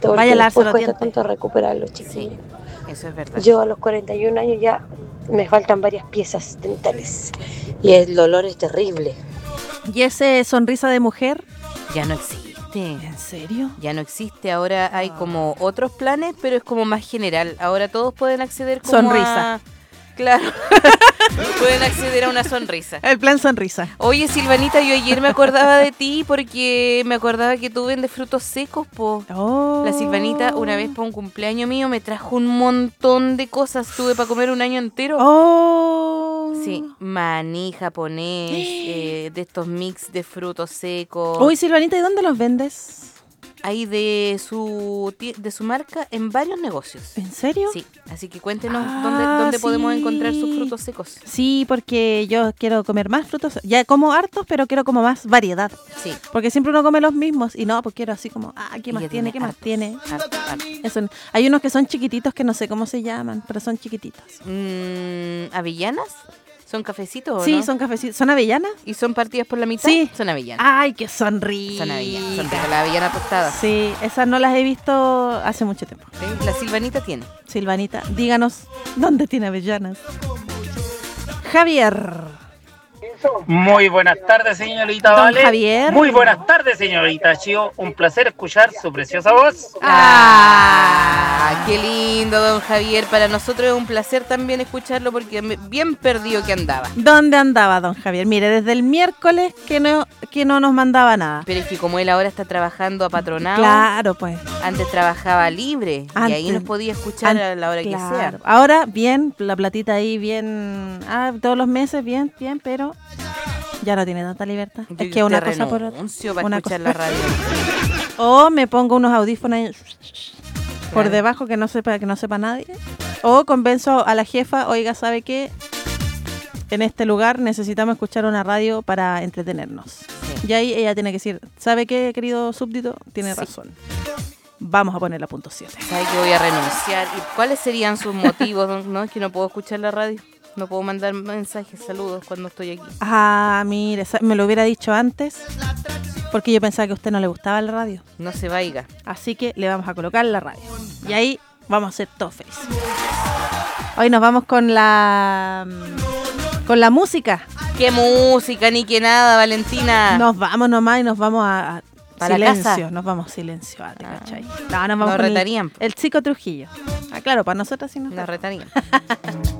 poquito, Vaya porque a lavarse después los cuesta dientes. tanto recuperarlo, Sí, chiquillos. eso es verdad. Yo a los 41 años ya me faltan varias piezas dentales y el dolor es terrible. ¿Y ese sonrisa de mujer? Ya no existe. ¿En serio? Ya no existe. Ahora hay como otros planes, pero es como más general. Ahora todos pueden acceder como Sonrisa. Claro. Pueden acceder a una sonrisa. El plan sonrisa. Oye, Silvanita, yo ayer me acordaba de ti porque me acordaba que tú vendes frutos secos, po. Oh. La Silvanita, una vez para un cumpleaños mío, me trajo un montón de cosas. Tuve para comer un año entero. Oh. Sí, maní japonés, de estos mix de frutos secos. Uy, Silvanita, ¿y dónde los vendes? Hay de su marca en varios negocios. ¿En serio? Sí, así que cuéntenos Ah, dónde podemos sí. encontrar sus frutos secos. Sí, porque yo quiero comer más frutos. Ya como hartos, pero quiero como más variedad. Sí. Porque siempre uno come los mismos. Y no, pues quiero así como, ¿qué Ella más tiene? ¿Qué más hartos, tiene? hartos. Eso, hay unos que son chiquititos que no sé cómo se llaman, pero son chiquititos. ¿Avellanas? ¿Son cafecitos o Sí, no? son cafecitos. ¿Son avellanas? ¿Y son partidas por la mitad? Sí. Son avellanas. Ay, que son ricas. Son avellanas. Son ricas, las avellanas tostadas. Sí, esas no las he visto hace mucho tiempo. ¿Sí? La Silvanita tiene. Silvanita, díganos, ¿dónde tiene avellanas? Javier. Muy buenas tardes, señorita Don Vale. Javier. Muy buenas tardes, señorita Chio. Un placer escuchar su preciosa voz. ¡Qué lindo, don Javier! Para nosotros es un placer también escucharlo porque bien perdido que andaba. ¿Dónde andaba don Javier? Mire, desde el miércoles que no nos mandaba nada. Pero es que como él ahora está trabajando apatronado, Claro, pues. antes trabajaba libre y ahí Antes- nos podía escuchar a la hora que Claro. sea. Ahora, bien, la platita ahí, bien. Todos los meses, bien, pero ya no tiene tanta libertad. Es que una cosa por otra. Renuncio para Una escuchar cosa- la radio. O me pongo unos audífonos ahí por Claro. debajo que no sepa nadie. O convenzo a la jefa, oiga, ¿sabe qué? En este lugar necesitamos escuchar una radio para entretenernos. Sí. Y ahí ella tiene que decir, ¿sabe qué, querido súbdito? Tiene Sí. razón. Vamos a ponerla a punto 7. ¿Sabe que voy a renunciar? ¿Y cuáles serían sus motivos? No, es que no puedo escuchar la radio. No puedo mandar mensajes, saludos cuando estoy aquí. Mire, me lo hubiera dicho antes, porque yo pensaba que a usted no le gustaba la radio. No se vaya. Así que le vamos a colocar la radio. Y ahí vamos a hacer todo feliz. Hoy nos vamos con la música. ¡Qué música, ni que nada, Valentina! Nos vamos nomás y nos vamos a ¿Para silencio. casa? Nos vamos silencio, Ah. ¿cachai? No, nos vamos Nos con retarían. el Chico Trujillo. Claro, para nosotras sí nos Nos retarían.